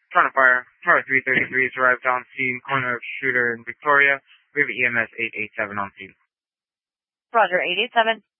Front of fire. Tower 333 has arrived on scene. Corner of Shooter in Victoria. We have EMS 887 on scene. Roger, 887.